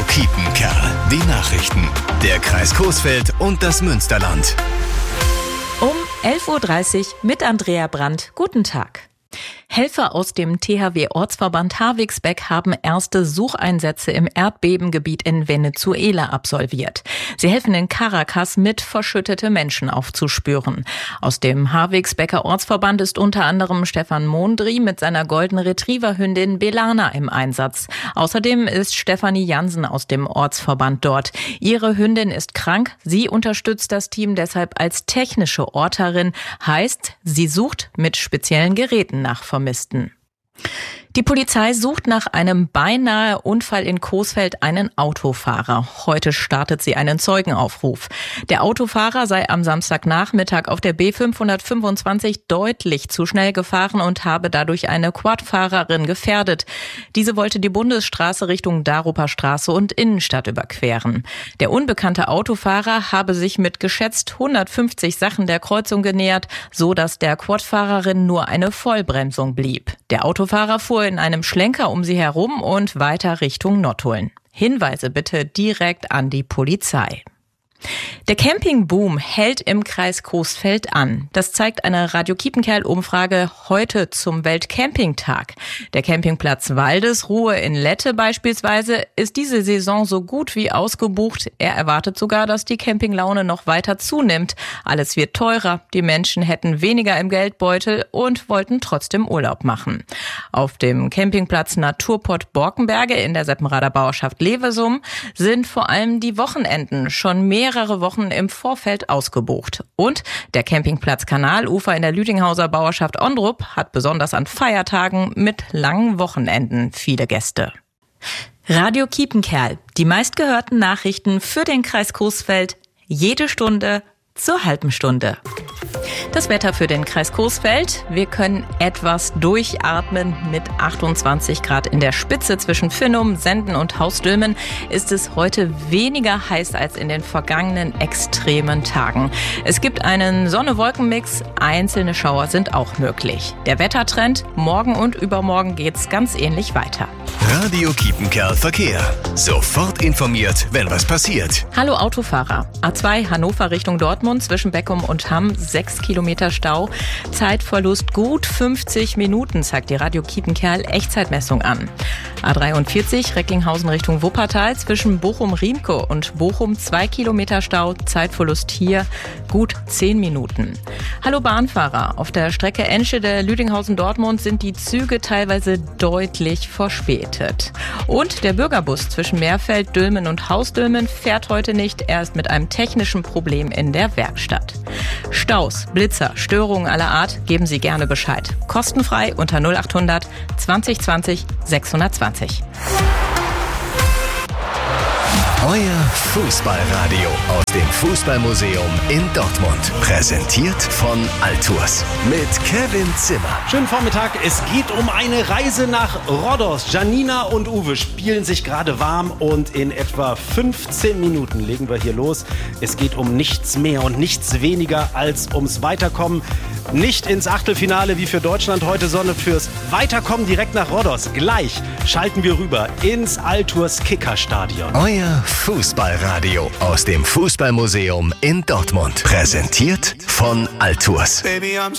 Kiepenkerl. Die Nachrichten. Der Kreis Coesfeld und das Münsterland. Um 11.30 Uhr mit Andrea Brandt. Guten Tag. Helfer aus dem THW-Ortsverband Havixbeck haben erste Sucheinsätze im Erdbebengebiet in Venezuela absolviert. Sie helfen in Caracas mit, verschüttete Menschen aufzuspüren. Aus dem Havixbecker Ortsverband ist unter anderem Stefan Mondri mit seiner Golden Retriever-Hündin Belana im Einsatz. Außerdem ist Stefanie Jansen aus dem Ortsverband dort. Ihre Hündin ist krank. Sie unterstützt das Team deshalb als technische Orterin. Heißt, sie sucht mit speziellen Geräten nach Vermissten. Die Polizei sucht nach einem beinahe Unfall in Coesfeld einen Autofahrer. Heute startet sie einen Zeugenaufruf. Der Autofahrer sei am Samstagnachmittag auf der B525 deutlich zu schnell gefahren und habe dadurch eine Quadfahrerin gefährdet. Diese wollte die Bundesstraße Richtung Daruper Straße und Innenstadt überqueren. Der unbekannte Autofahrer habe sich mit geschätzt 150 Sachen der Kreuzung genähert, so dass der Quadfahrerin nur eine Vollbremsung blieb. Der Autofahrer fuhr in einem Schlenker um sie herum und weiter Richtung Nottuln. Hinweise bitte direkt an die Polizei. Der Campingboom hält im Kreis Coesfeld an. Das zeigt eine Radio Kiepenkerl-Umfrage heute zum Weltcampingtag. Der Campingplatz Waldesruhe in Lette beispielsweise ist diese Saison so gut wie ausgebucht. Er erwartet sogar, dass die Campinglaune noch weiter zunimmt. Alles wird teurer, die Menschen hätten weniger im Geldbeutel und wollten trotzdem Urlaub machen. Auf dem Campingplatz Naturpott Borkenberge in der Seppenrader Bauerschaft Levesum sind vor allem die Wochenenden schon mehrere Wochen im Vorfeld ausgebucht. Und der Campingplatz Kanalufer in der Lüdinghauser Bauerschaft Ondrup hat besonders an Feiertagen mit langen Wochenenden viele Gäste. Radio Kiepenkerl, die meistgehörten Nachrichten für den Kreis Coesfeld, jede Stunde zur halben Stunde. Das Wetter für den Kreis Coesfeld. Wir können etwas durchatmen. Mit 28 Grad in der Spitze zwischen Finnum, Senden und Hausdülmen ist es heute weniger heiß als in den vergangenen extremen Tagen. Es gibt einen Sonne-Wolken-Mix. Einzelne Schauer sind auch möglich. Der Wettertrend, morgen und übermorgen geht's ganz ähnlich weiter. Radio Kiepenkerl Verkehr. Sofort informiert, wenn was passiert. Hallo Autofahrer. A2 Hannover Richtung Dortmund zwischen Beckum und Hamm 6 Kilometer Stau. Zeitverlust gut 50 Minuten, zeigt die Radio Kiepenkerl Echtzeitmessung an. A43 Recklinghausen Richtung Wuppertal zwischen Bochum-Riemke und Bochum 2 Kilometer Stau. Zeitverlust hier gut 10 Minuten. Hallo Bahnfahrer. Auf der Strecke Enschede-Lüdinghausen-Dortmund sind die Züge teilweise deutlich verspätet. Und der Bürgerbus zwischen Meerfeld, Dülmen und Hausdülmen fährt heute nicht. Er ist mit einem technischen Problem in der Werkstatt. Staus, Blitzer, Störungen aller Art, geben Sie gerne Bescheid. Kostenfrei unter 0800 20 20 620. Euer Fußballradio aus dem Fußballmuseum in Dortmund. Präsentiert von Altours mit Kevin Zimmer. Schönen Vormittag. Es geht um eine Reise nach Rhodos. Janina und Uwe spielen sich gerade warm und in etwa 15 Minuten legen wir hier los. Es geht um nichts mehr und nichts weniger als ums Weiterkommen. Nicht ins Achtelfinale wie für Deutschland heute, sondern fürs Weiterkommen direkt nach Rhodos. Gleich schalten wir rüber ins Altours Kickerstadion. Euer Fußballradio aus dem Fußballmuseum in Dortmund. Präsentiert von Altours.